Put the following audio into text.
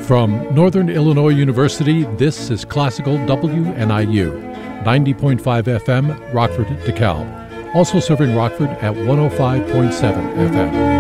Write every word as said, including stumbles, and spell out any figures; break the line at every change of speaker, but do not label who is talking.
From Northern Illinois University, this is Classical W N I U, ninety point five F M, Rockford, DeKalb. Also serving Rockford at one oh five point seven F M.